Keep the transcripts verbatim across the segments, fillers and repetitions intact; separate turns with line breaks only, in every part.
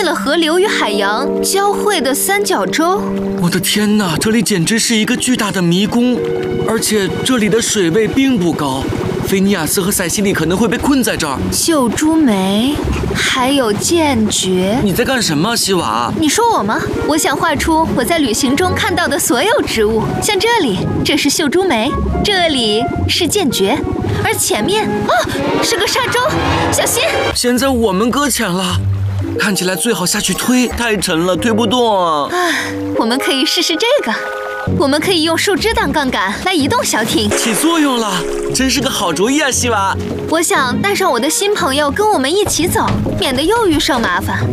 了河流与海洋交汇的三角洲。
我的天哪，这里简直是一个巨大的迷宫，而且这里的水位并不高。菲尼亚斯和塞西莉可能会被困在这儿。
秀珠梅，还有剑蕨。
你在干什么，希瓦？
你说我吗？我想画出我在旅行中看到的所有植物，像这里，这是秀珠梅，这里是剑蕨，而前面啊是个沙洲，小心！
现在我们搁浅了，看起来最好下去推，太沉了，推不动。
啊，我们可以试试这个。我们可以用树枝当杠杆来移动小艇，
起作用了，真是个好主意啊，希瓦。
我想带上我的新朋友跟我们一起走，免得又遇上麻烦。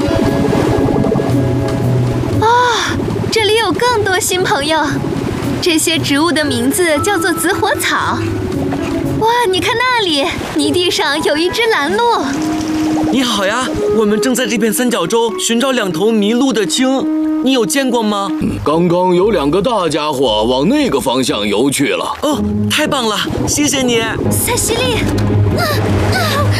哦，这里有更多新朋友，这些植物的名字叫做紫火草。哇，你看那里，泥地上有一只蓝鹿。
你好呀，我们正在这片三角洲寻找两头迷路的鲸。你有见过吗？
嗯，刚刚有两个大家伙往那个方向游去了。
哦，太棒了，谢谢你，
塞西莉。啊啊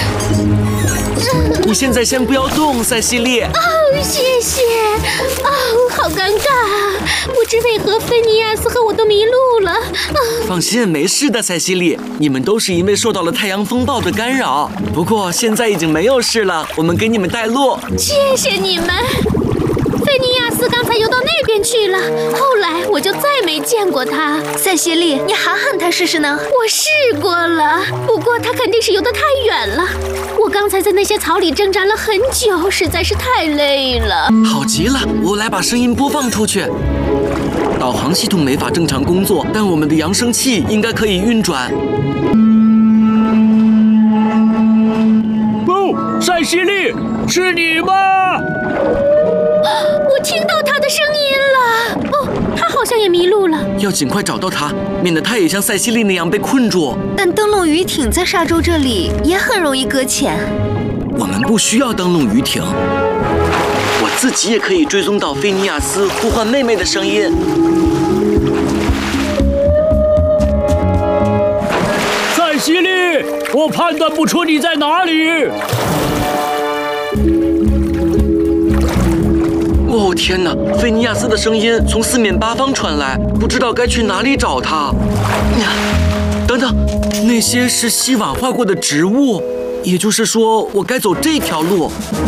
你现在先不要动，塞西莉。
哦，谢谢。哦，好尴尬啊！不知为何菲尼亚斯和我都迷路了。啊，
放心，没事的，塞西莉。你们都是因为受到了太阳风暴的干扰，不过现在已经没有事了。我们给你们带路。
谢谢你们。菲尼亚斯刚才游到那边去了，后来我就再没见过他。
塞西莉，你喊喊他试试呢？
我试过了，不过他肯定是游得太远了。我刚才在那些草里挣扎了很久，实在是太累了。
好极了，我来把声音播放出去。导航系统没法正常工作，但我们的扬声器应该可以运转。
哦，塞西莉，是你吗？
我听到他的声音了。哦，他好像也迷路了。
要尽快找到他，免得他也像塞西莉那样被困住。
但灯笼鱼艇在沙洲这里也很容易搁浅。
我们不需要灯笼鱼艇，我自己也可以追踪到菲尼亚斯呼唤妹妹的声音。
塞西莉，我判断不出你在哪里。
哦天哪！菲尼亚斯的声音从四面八方传来，不知道该去哪里找他。等等，那些是希瓦画过的植物，也就是说，我该走这条路。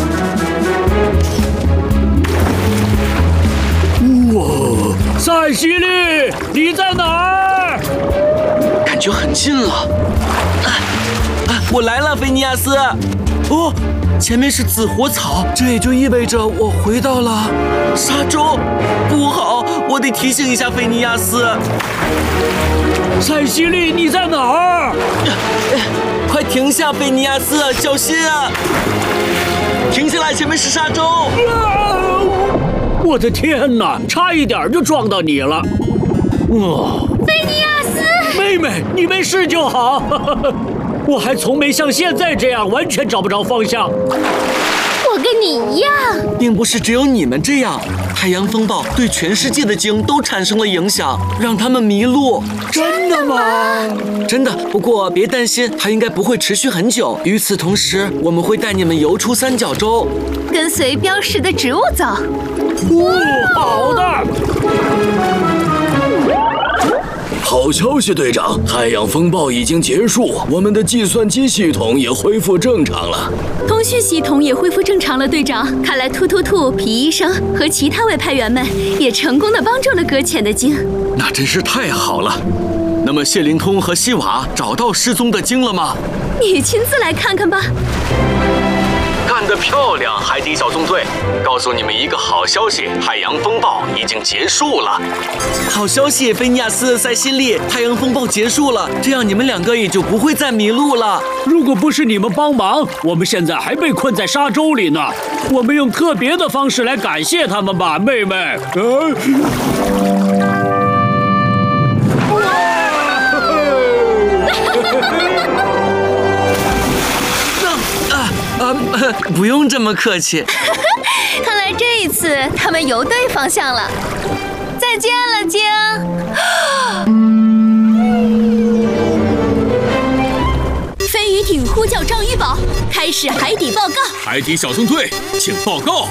哇，塞西莉，你在哪儿？
感觉很近了。啊啊！我来了，菲尼亚斯。哦。前面是紫火草，这也就意味着我回到了沙洲。不好，我得提醒一下菲尼亚斯。
塞西莉，你在哪儿？
快停下，菲尼亚斯，小心啊！停下来，前面是沙洲。
啊！我的天哪，差一点就撞到你了。哦，
菲尼亚斯，
妹妹，你没事就好。我还从没像现在这样完全找不着方向。
我跟你一样，
并不是只有你们这样。太阳风暴对全世界的鲸都产生了影响，让它们迷路。
真的吗？
真的。不过别担心，它应该不会持续很久。与此同时，我们会带你们游出三角洲，
跟随标识的植物走。
哦，好的。
好消息，队长！太阳风暴已经结束，我们的计算机系统也恢复正常了，
通讯系统也恢复正常了。队长，看来突突兔、皮医生和其他外派员们也成功的帮助了搁浅的鲸。
那真是太好了。那么谢灵通和希瓦找到失踪的鲸了吗？
你亲自来看看吧。
干得漂亮，海底小纵队！告诉你们一个好消息，太阳风暴已经结束了。好消息，菲尼亚斯、塞西莉，太阳风暴结束了，这样你们两个也就不会再迷路了。
如果不是你们帮忙，我们现在还被困在沙洲里呢。我们用特别的方式来感谢他们吧，妹妹。呃
啊，不用这么客气。
看来这一次他们游对方向了。再见了，鲸。
飞鱼艇呼叫章鱼堡，开始海底报告。
海底小纵队，请报告。